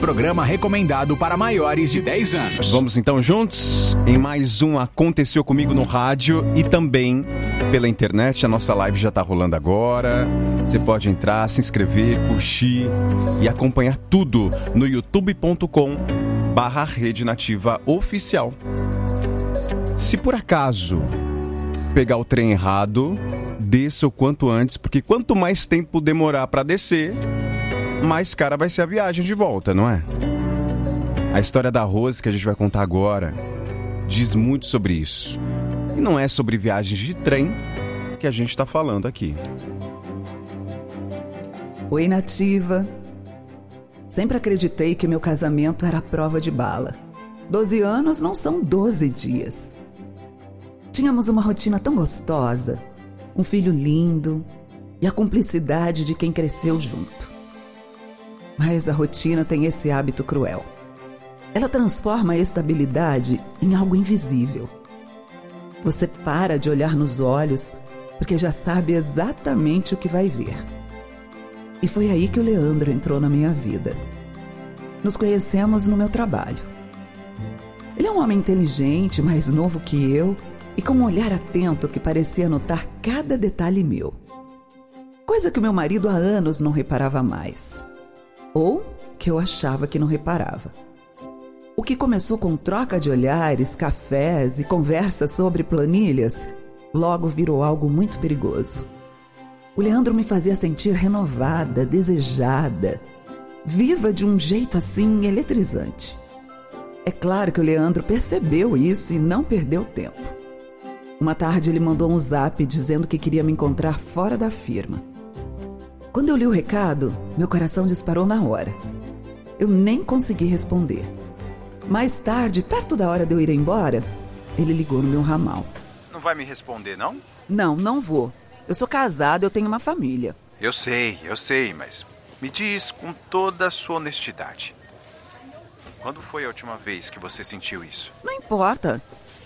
Programa recomendado para maiores de 10 anos. Vamos então juntos em mais um Aconteceu Comigo no Rádio e também pela internet. A nossa live já está rolando agora. Você pode entrar, se inscrever, curtir e acompanhar tudo no youtube.com/Rede Nativa Oficial. Se por acaso pegar o trem errado, desça o quanto antes, porque quanto mais tempo demorar para descer, mais cara vai ser a viagem de volta, não é? A história da Rose que a gente vai contar agora diz muito sobre isso. E não é sobre viagens de trem que a gente está falando aqui. Oi, Nativa. Sempre acreditei que meu casamento era prova de bala. 12 anos não são 12 dias. Tínhamos uma rotina tão gostosa, um filho lindo e a cumplicidade de quem cresceu junto. Mas a rotina tem esse hábito cruel. Ela transforma a estabilidade em algo invisível. Você para de olhar nos olhos porque já sabe exatamente o que vai ver. E foi aí que o Leandro entrou na minha vida. Nos conhecemos no meu trabalho. Ele é um homem inteligente, mais novo que eu, e com um olhar atento que parecia notar cada detalhe meu. Coisa que o meu marido há anos não reparava mais. Ou que eu achava que não reparava. O que começou com troca de olhares, cafés e conversas sobre planilhas, logo virou algo muito perigoso. O Leandro me fazia sentir renovada, desejada, viva de um jeito assim eletrizante. É claro que o Leandro percebeu isso e não perdeu tempo. Uma tarde ele mandou um zap dizendo que queria me encontrar fora da firma. Quando eu li o recado, meu coração disparou na hora. Eu nem consegui responder. Mais tarde, perto da hora de eu ir embora, ele ligou no meu ramal. Não vai me responder, não? Não, não vou. Eu sou casado, eu tenho uma família. Eu sei, mas me diz com toda a sua honestidade. Quando foi a última vez que você sentiu isso? Não importa.